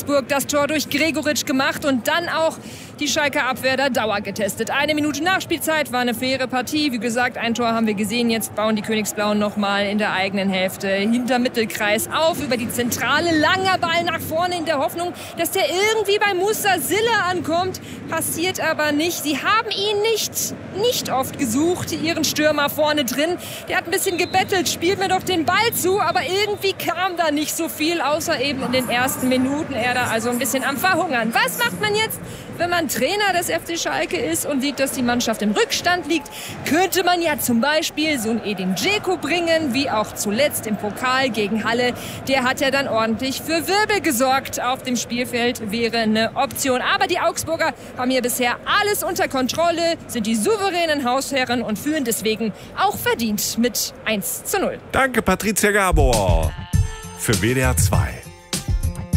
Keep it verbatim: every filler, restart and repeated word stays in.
Augsburg das Tor durch Gregoritsch gemacht und dann auch die Schalker Abwehr der Dauer getestet. Eine Minute Nachspielzeit, war eine faire Partie. Wie gesagt, ein Tor haben wir gesehen. Jetzt bauen die Königsblauen noch mal in der eigenen Hälfte hinter Mittelkreis auf, über die Zentrale. Langer Ball nach vorne in der Hoffnung, dass der irgendwie bei Musa Sille ankommt. Passiert aber nicht. Sie haben ihn nicht, nicht oft gesucht, ihren Stürmer vorne drin. Der hat ein bisschen gebettelt, spielt mir doch den Ball zu, aber irgendwie kam da nicht so viel, außer eben in den ersten Minuten. Er da also ein bisschen am Verhungern. Was macht man jetzt, wenn man Trainer des F C Schalke ist und sieht, dass die Mannschaft im Rückstand liegt? Könnte man ja zum Beispiel so einen Edin Dzeko bringen, wie auch zuletzt im Pokal gegen Halle. Der hat ja dann ordentlich für Wirbel gesorgt. Auf dem Spielfeld wäre eine Option. Aber die Augsburger haben hier bisher alles unter Kontrolle, sind die souveränen Hausherren und führen deswegen auch verdient mit eins zu null. Danke, Patricia Gabor. Für W D R zwei.